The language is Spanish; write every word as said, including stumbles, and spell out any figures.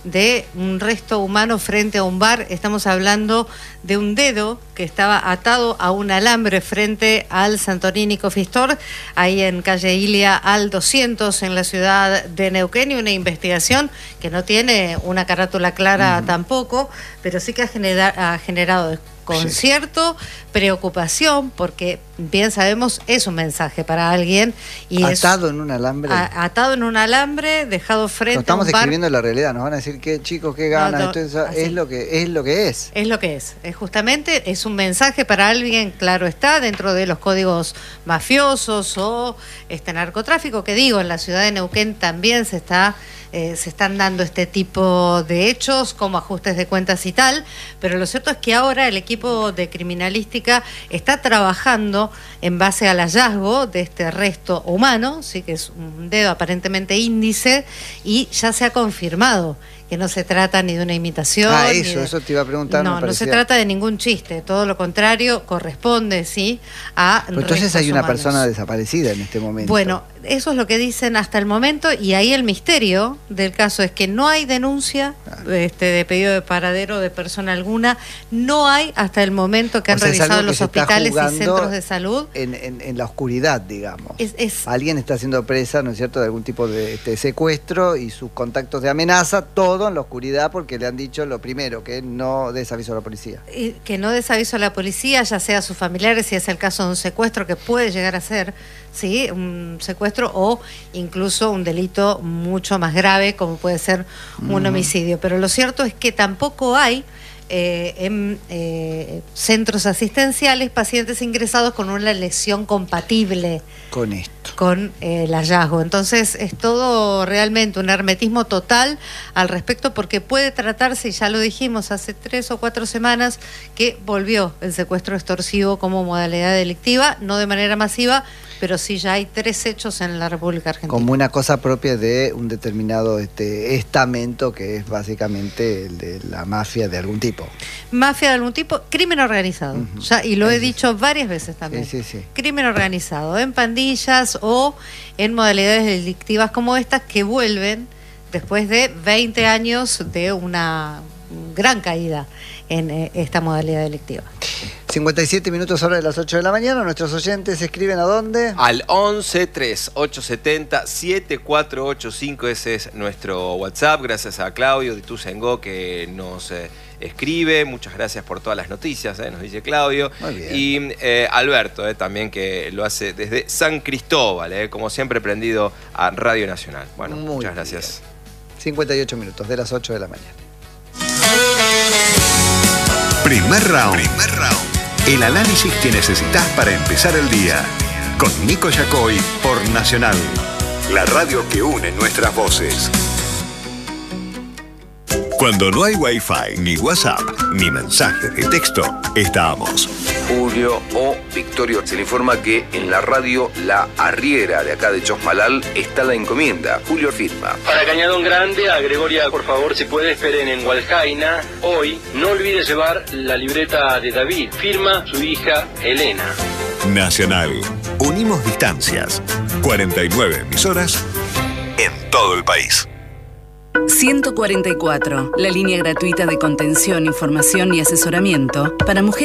de un resto humano frente a un bar. Estamos hablando de un dedo que estaba atado a un alambre frente al Santorini Coffee Store, ahí en calle Ilia al doscientos en la ciudad de Neuquén, y una investigación que no tiene una carátula clara uh-huh. tampoco, pero sí que ha, genera, ha generado concierto, sí. preocupación, porque bien sabemos es un mensaje para alguien. Y atado es, en un alambre. A, atado en un alambre, dejado frente no, estamos a un bar. describiendo la realidad, nos van a decir que chicos, qué ganas, no, no, esto es, es lo que es lo que es. Es lo que es, es justamente, es un mensaje para alguien, claro está, dentro de los códigos mafiosos o este narcotráfico, que digo, en la ciudad de Neuquén también se está Eh, se están dando este tipo de hechos como ajustes de cuentas y tal, pero lo cierto es que ahora el equipo de criminalística está trabajando en base al hallazgo de este resto humano, sí, que es un dedo aparentemente índice, y ya se ha confirmado que no se trata ni de una imitación. Ah, eso, de... eso te iba a preguntar. No, no se trata de ningún chiste, todo lo contrario, corresponde, sí, a Pero entonces hay una humanos. persona desaparecida en este momento. Bueno, eso es lo que dicen hasta el momento, y ahí el misterio del caso es que no hay denuncia claro. este, de pedido de paradero de persona alguna, no hay hasta el momento que han o sea, revisado los hospitales y centros de salud. En, en, en la oscuridad, digamos. Es, es... Alguien está siendo presa, ¿no es cierto?, de algún tipo de este, secuestro, y sus contactos de amenaza, todo en la oscuridad, porque le han dicho lo primero, que no des aviso a la policía. Y que no des aviso a la policía, ya sea a sus familiares, si es el caso de un secuestro, que puede llegar a ser, ¿sí?, un secuestro, o incluso un delito mucho más grave, como puede ser un uh-huh. homicidio. Pero lo cierto es que tampoco hay eh, en eh, centros asistenciales pacientes ingresados con una lesión compatible con esto, con eh, el hallazgo. Entonces es todo realmente un hermetismo total al respecto, porque puede tratarse, y ya lo dijimos hace tres o cuatro semanas, que volvió el secuestro extorsivo como modalidad delictiva, no de manera masiva, pero sí ya hay tres hechos en la República Argentina. Como una cosa propia de un determinado este, estamento, que es básicamente el de la mafia de algún tipo. Mafia de algún tipo, crimen organizado, uh-huh. ya, y lo sí, he dicho sí. varias veces también. Sí, sí, sí. Crimen organizado, en pandillas o en modalidades delictivas como estas, que vuelven después de veinte años de una gran caída en eh, esta modalidad delictiva. cincuenta y siete minutos ahora de las ocho de la mañana. Nuestros oyentes escriben ¿a dónde? Al once, treinta y ocho setenta, setenta y cuatro ochenta y cinco. Ese es nuestro WhatsApp. Gracias a Claudio de Ituzaingó, que nos eh, escribe. Muchas gracias por todas las noticias, eh, nos dice Claudio. Muy bien. Y eh, Alberto, eh, también, que lo hace desde San Cristóbal, eh, como siempre prendido a Radio Nacional. Bueno, Muy muchas gracias. Bien. cincuenta y ocho minutos de las ocho de la mañana. Primer round. Primer round. El análisis que necesitas para empezar el día. Con Nico Yacoy por Nacional. La radio que une nuestras voces. Cuando no hay Wi-Fi, ni WhatsApp, ni mensajes de texto, estamos. Julio o Victorio, se le informa que en la radio La Arriera de acá de Chosmalal está la encomienda. Julio firma. Para Cañadón Grande, a Gregoria, por favor, si puede, esperen en Hualjaina. Hoy, no olvide llevar la libreta de David. Firma su hija Elena. Nacional. Unimos distancias. cuarenta y nueve emisoras en todo el país. ciento cuarenta y cuatro, la línea gratuita de contención, información y asesoramiento para mujeres.